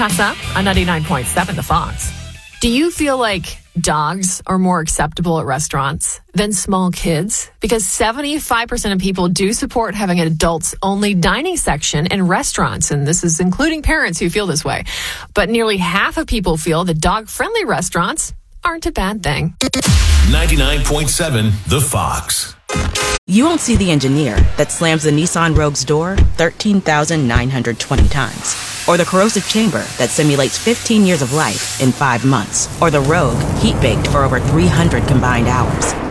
Tessa on 99.7 The Fox. Do you feel like dogs are more acceptable at restaurants than small kids? Because 75% of people do support having an adults-only dining section in restaurants, and this is including parents who feel this way. But nearly half of people feel that dog-friendly restaurants aren't a bad thing. 99.7 The Fox. You won't see the engineer that slams the Nissan Rogue's door 13,920 times. Or the corrosive chamber that simulates 15 years of life in 5 months. Or the Rogue heat-baked for over 300 combined hours.